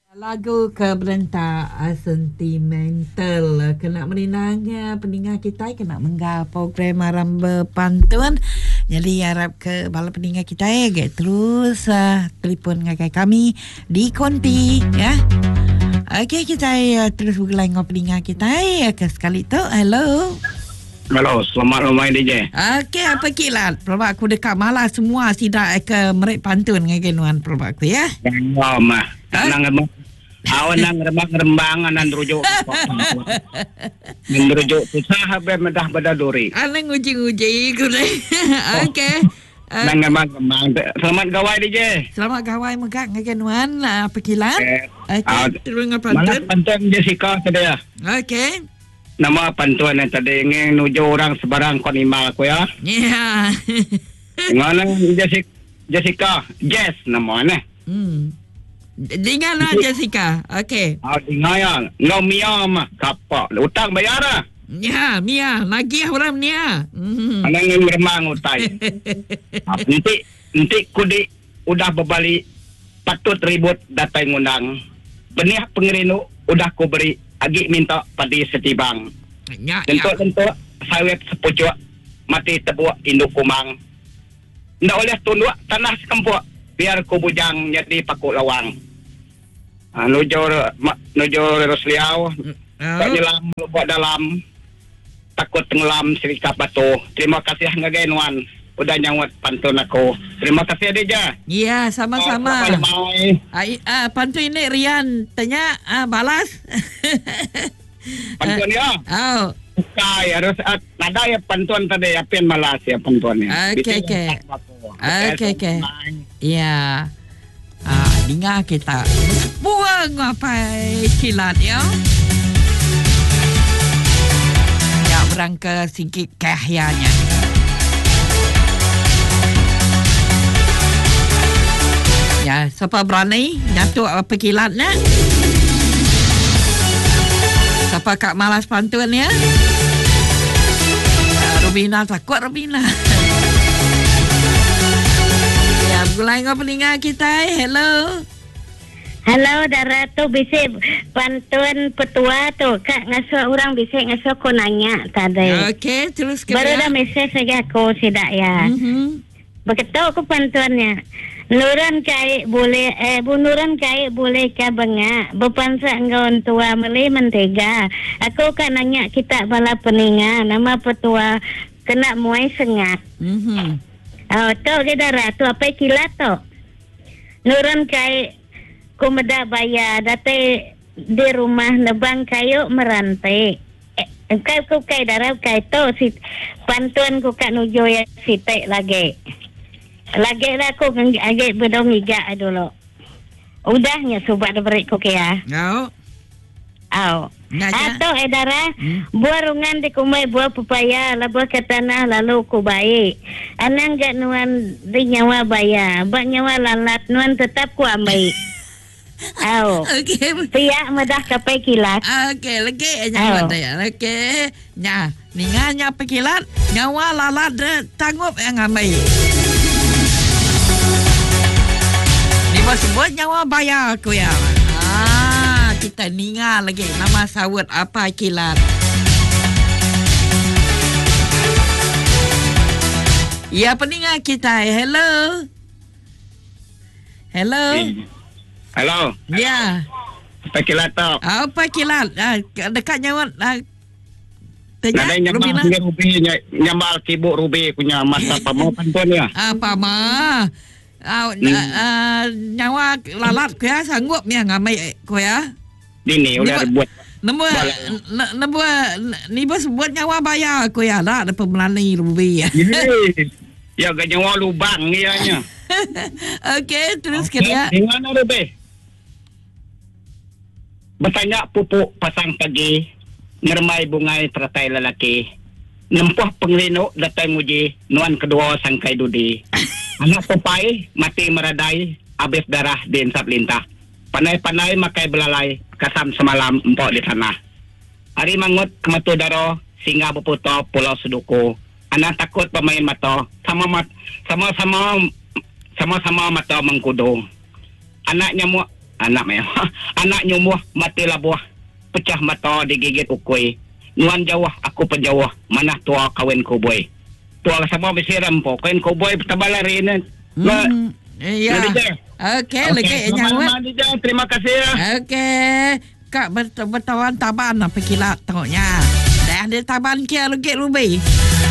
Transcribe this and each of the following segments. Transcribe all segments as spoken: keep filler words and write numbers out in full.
Lagu keberentak sentimental kena meninangnya pendengar kita kena menggah program maram berpantun. Jadi harap ke bala pendengar kita ya terus uh, telefon dengan kami di konti ya. Okey, kita uh, terus bergelang dengan pendengar kita ya ke sekali tu. Hello. Halo, selamat malam D J. Okey, apa kilat? Probak aku dekat malah semua sidak ke merik pantun dengan kenuan probak aku ya. Ya, mah. Tanang awan nang rembang-rembangan nan rujuk. Nan rujuk susah habe medah badaduri. Anang uji-uji ku deh. Okey. Nang rembang-rembang. Selamat gawai D J. Selamat gawai megak ngakenuan apa kilan? Okey, terus ngapantun. Malah pantun Jessica tadi ya. Okey. Nama pantun yang tadi ingin nuju orang sebarang kon imal aku ya. Ya. Ngana Jessica Jessica Jess namanya. Hmm. Dengar lah Jessica. Okey. Ah, dengar ya. Ngau Mia mah kapak. Utang bayar lah. Ya, Mia. Lagi orang Mia. Hmm. Anang ingin remang utai. Nanti, nanti kudi udah berbalik patut ribut datai ngundang. Benih pengirinu udah ku beri. Agi minta padi setibang. Ya, Tentu-tentu sawit sepucuk mati tebuak induk kumang. Ndak oleh tunduk tanah sekempuk biar ku bujang jadi paku lawang. Ha, nujur ma, nujur Rosliau. Tak Oh. nyelam lubuk dalam. Takut tenggelam serikap batu. Terima kasih ngagainuan. Udah nyawat pantun aku. Terima kasih Adeja. Ya, sama-sama. Oh, bye. Ai ah, pantun ini Rian tanya ah, balas. Pantun ya. Oh. Bukai harus uh, nada ya pantun tadi ya pen malas ya pantunnya. Okey okey. Okey okey. Ya. Ah, dengar kita. Buang apa kilat ya. Ya berangka sikit kahyanya. Ya, siapa berani datuk apa kilatnya? Siapa kak malas pantun ya? Ya, Rubina takut Rubina. Ya, mulai ngapa pendengar kita. Hello. Halo, Dara tu bisik pantun petua tu. Kak ngasuh orang bisik ngasuh ko nanya tadi. Okey, terus ke Baru dah mesej saja aku sidak ya. Mm-hmm. Begitu aku pantunnya. Nuran kai boleh eh bunuran kai boleh ka bengak berpansa engkau tua meli mentega. Aku kan nanya kita bala peninga nama petua kena muai sengat. Mhm. Oh, tu kita ratu apa kilat tu. Nuran kai kumeda bayar date di rumah nebang kayu merantai. Eh, kai ku kai darab kai tu si pantun ku kat nujo ya sitek lagi. Lagi lah aku agak bedong iga dulu. Udahnya sobat beri ko kaya. No. Aw. Ngaja. Atau edara Hmm. buah rungan di kumai buah pepaya labah ke tanah lalu ku baik. Anang gak nuan di nyawa baya. Bak nyawa lalat nuan tetap ku ambil. Aw. Okey. Pihak medah kapai kilat. Okey, lagi nyawa dia. Okey. Nya, ninganya pekilat, nyawa lalat de tanggup yang ambil. Ni bos sebut nyawa bayar aku ya. Ah, kita ningal lagi nama sawut apa kilat. Ya, pendengar kita. Hello. Hello. Halo. Ya. Apa kilat tu? Apa kilat? Ah, dekat nyawa ah, tanya Ada yang Rubina. nyambal rubi nyambal kibuk rubi punya masa apa mau pantun ya? Apa mah? Ah, hmm. uh, nyawa lalat ku ya sanggup ni ngamai ku ya. Dini udah buat. Nemu nemu ni bos buat nyawa bayar ku ya lah ada pemelani rubi ya. Ya gak nyawa lubang ianya. Okey, terus okay, kita. Dengan rubi. Bertanya pupuk pasang pagi, ngermai bungai teratai lelaki. Nempuh penglino datang uji, nuan kedua sangkai dudi. Anak tupai, mati meradai, habis darah di insap lintah. Panai-panai makai belalai, kasam semalam empok di tanah. Hari mangut kemetu daro, singa beputo pulau seduku. Anak takut pemain mata, sama mat, sama-sama sama-sama mata mengkudu. Anak nyamuk anak mewah. Anak nyumuh mati labuah. Pecah mata digigit ukui. Nuan jawah aku penjawah. Mana tua kawin kuboy. Tua sama bersiram po. Kawin kuboy tabalari ini. Hmm. Ya. Okey, lagi nyawa. Terima kasih ya. Okey. Kak ber- bertawan taban apa kilat tengoknya. Dah ada taban kia lagi rubi.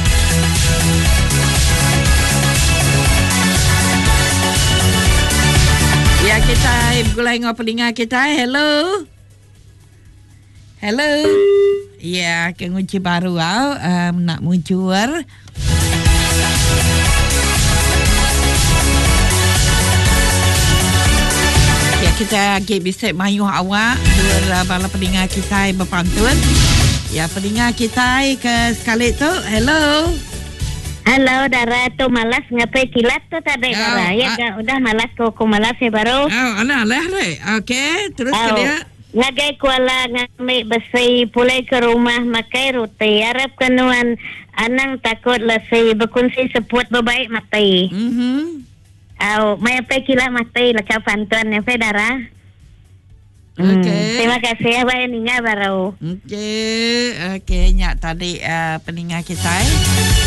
Ya kita gulai ngau pelinga kita. Hello. Hello. Ya, ke ngunci baru au um, nak muncul. Ya kita ke bisik mayuh awak dua bala pelinga kita berpantun. Ya pelinga kita ke sekali tu. Hello. Halo, Dara tu malas ngapai kilat tu tadi, Oh, Dara. Ya, ah. uh, udah malas ko ko malas ya baru. Oh, ana leh re. Okey, terus Oh, ke dia. ngagai kuala ngambil besi pulai ke rumah makai roti. Harap kenuan anang takut lesi berkunci seput berbaik mati. Mhm. Oh, mai apa kilat mati lah kau pantuan ya, Dara. Hmm, Okey. terima kasih ya, Bayar Ninga baru. Okey, okey nyak tadi uh, peningat kita. Eh.